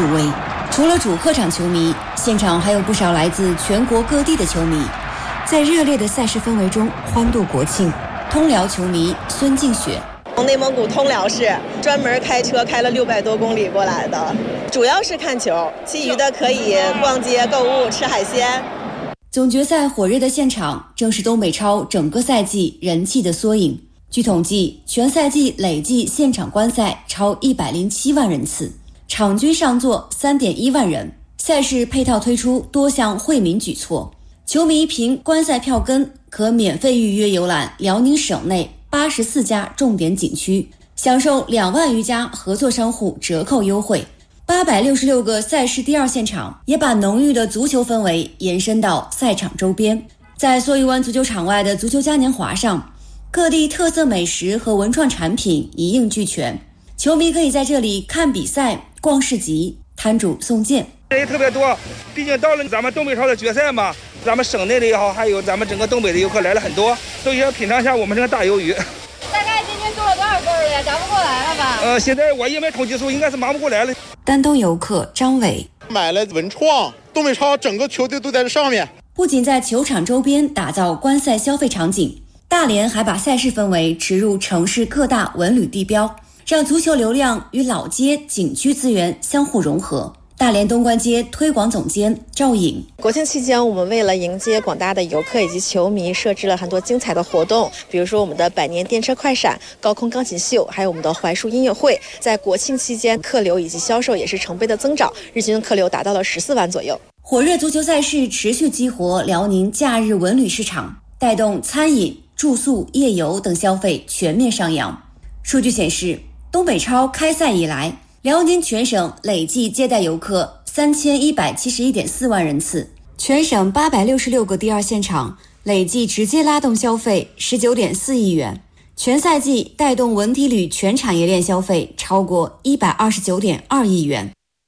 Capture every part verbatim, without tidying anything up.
助威。除了主客场球迷，现场还有不少来自全国各地的球迷，在热烈的赛事氛围中欢度国庆。通辽球迷孙静雪， 从内蒙古通辽市专门开车开了六百多公里过来的，主要是看球，其余的可以逛街购物吃海鲜。 总决赛火热的现场正是东北超整个赛季人气的缩影。据统计，全赛季累计现场观赛超一百零七万人次，场均上座 三点一万人。赛事配套推出多项惠民举措，球迷凭观赛票根可免费预约游览辽宁省内八十四家重点景区，享受两万余家合作商户折扣优惠。八百六十六个赛事第二现场也把浓郁的足球氛围延伸到赛场周边。在蓑衣湾足球场外的足球嘉年华上，各地特色美食和文创产品一应俱全，球迷可以在这里看比赛、逛市集、摊主送件。 人也特别多，毕竟到了咱们东北超的决赛嘛，咱们省内的也好，还有咱们整个东北的游客来了很多，都想品尝一下我们这个大鱿鱼。 大概今天做了多少个了呀？忙不过来了吧？ 呃，现在我也没统计数，应该是忙不过来了。 丹东游客张伟买了文创，东北超整个球队都在这上面。 不仅在球场周边打造观赛消费场景，大连还把赛事氛围植入城市各大文旅地标，让足球流量与老街景区资源相互融合。大连东关街推广总监赵颖， 国庆期间，我们为了迎接广大的游客以及球迷，设置了很多精彩的活动，比如说我们的百年电车快闪、高空钢琴秀，还有我们的槐树音乐会。在国庆期间，客流以及销售也是成倍的增长，日均客流达到了十四万左右。 火热足球赛事持续激活辽宁假日文旅市场，带动餐饮、住宿、夜游等消费全面上扬。数据显示，东北超开赛以来，辽宁全省累计接待游客三千一百七十一点四万人次，全省八百六十六个第二现场累计直接拉动消费十九点四亿元，全赛季带动文体旅全产业链消费超过一百二十九点二亿元。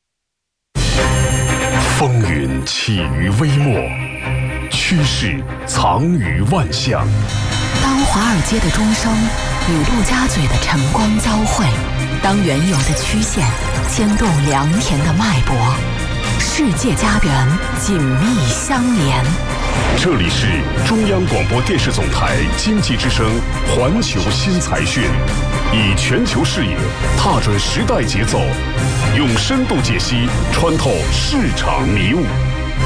风云起于微末，趋势藏于万象。 当华尔街的钟声与陆家嘴的晨光交汇，当原有的曲线牵动良田的脉搏，世界家园紧密相连。 这里是中央广播电视总台经济之声环球新财讯，以全球视野踏准时代节奏，用深度解析穿透市场迷雾。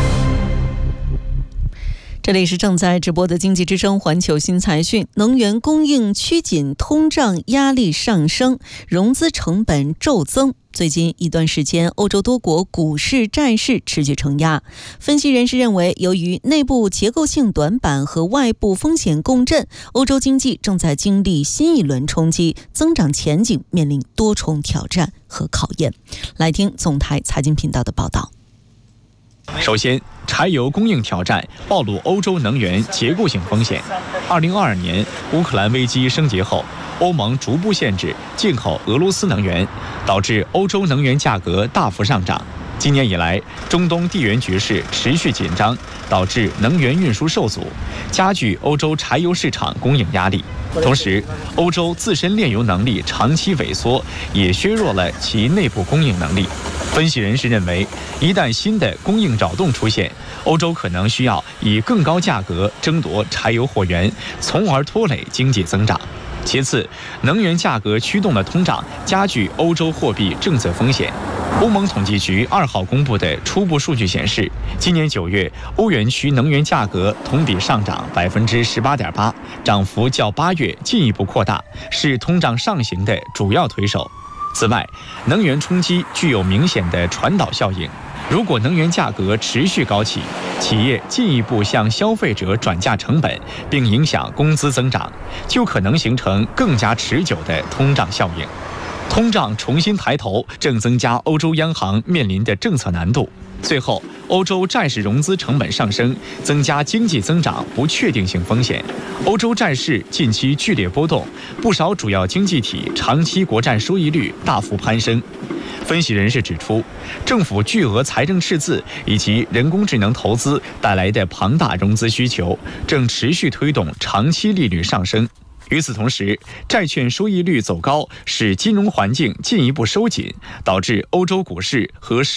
这里是正在直播的经济之声环球新财讯。能源供应趋紧，通胀压力上升，融资成本骤增。最近一段时间，欧洲多国股市、债市持续承压。分析人士认为，由于内部结构性短板和外部风险共振，欧洲经济正在经历新一轮冲击，增长前景面临多重挑战和考验。来听总台财经频道的报道。 首先，柴油供应挑战暴露欧洲能源结构性风险。二零二二年乌克兰危机升级后，欧盟逐步限制进口俄罗斯能源，导致欧洲能源价格大幅上涨。今年以来，中东地缘局势持续紧张，导致能源运输受阻，加剧欧洲柴油市场供应压力。同时，欧洲自身炼油能力长期萎缩，也削弱了其内部供应能力。分析人士认为，一旦新的供应扰动出现，欧洲可能需要以更高价格争夺柴油货源，从而拖累经济增长。其次，能源价格驱动的通胀加剧欧洲货币政策风险。欧盟统计局二号公布的初步数据显示，今年九月欧元区能源价格同比上涨百分之十八点八，涨幅较八月进一步扩大，是通胀上行的主要推手。此外，能源冲击具有明显的传导效应。如果能源价格持续高企，企业进一步向消费者转嫁成本，并影响工资增长，就可能形成更加持久的通胀效应。通胀重新抬头，正增加欧洲央行面临的政策难度。最后，欧洲债市融资成本上升，增加经济增长不确定性风险。欧洲债市近期剧烈波动，不少主要经济体长期国债收益率大幅攀升。分析人士指出，政府巨额财政赤字以及人工智能投资带来的庞大融资需求，正持续推动长期利率上升。与此同时，债券收益率走高，使金融环境进一步收紧，导致欧洲股市和